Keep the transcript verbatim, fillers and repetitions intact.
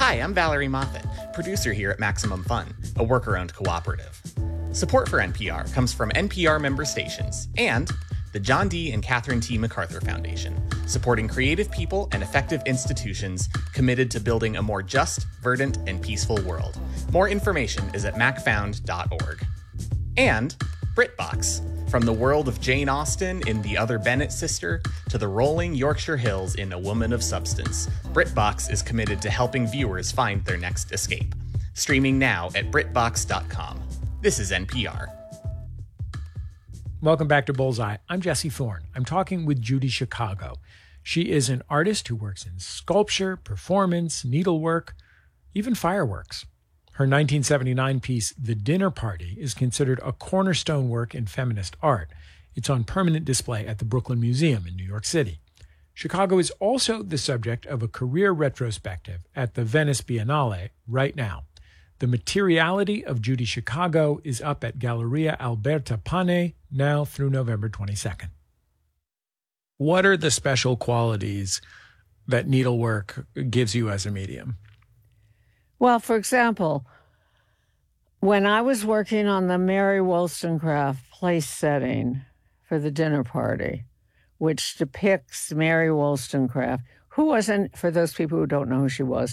Hi, I'm Valerie Moffat, producer here at Maximum Fun, a worker-owned cooperative. Support for N P R comes from N P R member stations and the John D. and Catherine T. MacArthur Foundation, supporting creative people and effective institutions committed to building a more just, verdant, and peaceful world. More information is at mac found dot org. And BritBox, from the world of Jane Austen in The Other Bennet Sister to the rolling Yorkshire Hills in A Woman of Substance, BritBox is committed to helping viewers find their next escape. Streaming now at brit box dot com. This is N P R. Welcome back to Bullseye. I'm Jesse Thorne. I'm talking with Judy Chicago. She is an artist who works in sculpture, performance, needlework, even fireworks. Her nineteen seventy-nine piece, The Dinner Party, is considered a cornerstone work in feminist art. It's on permanent display at the Brooklyn Museum in New York City. Chicago is also the subject of a career retrospective at the Venice Biennale right now. The Materiality of Judy Chicago is up at Galleria Alberta Pane now through November twenty-second. What are the special qualities that needlework gives you as a medium? Well, for example, when I was working on the Mary Wollstonecraft place setting for The Dinner Party, which depicts Mary Wollstonecraft, who wasn't, for those people who don't know who she was,